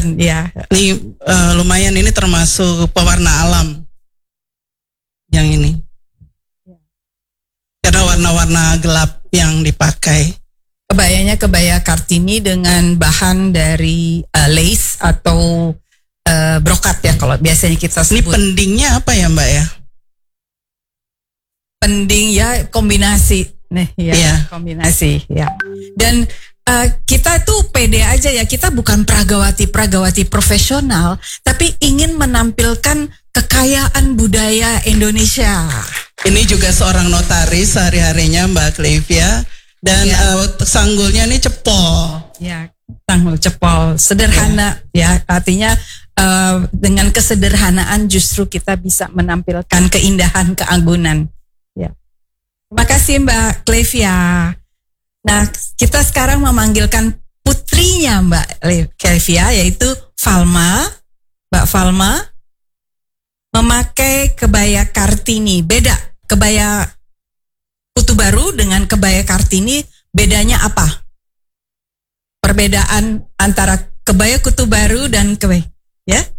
Ya. Ini lumayan, ini termasuk pewarna alam yang ini. Karena warna-warna gelap yang dipakai. Kebayanya kebaya Kartini dengan bahan dari lace atau brokat ya kalau biasanya kita sebut. Ini pendingnya apa ya Mbak ya? Pending ya, kombinasi. Nih ya, Iya. kombinasi ya. Dan kita tuh pede aja ya, kita bukan pragawati profesional, tapi ingin menampilkan kekayaan budaya Indonesia. Ini juga seorang notaris sehari-harinya Mbak Clevia. Dan sanggulnya ini cepol. Ya, sanggul cepol. Sederhana ya, artinya dengan kesederhanaan justru kita bisa menampilkan keindahan, keagungan. Ya. Terima kasih Mbak Clevia. Nah, kita sekarang memanggilkan putrinya Mbak Clevia, yaitu Falma. Mbak Falma memakai kebaya Kartini. Beda, kebaya Kutu Baru dengan kebaya Kartini bedanya apa? Perbedaan antara kebaya Kutu Baru dan kebaya, ya?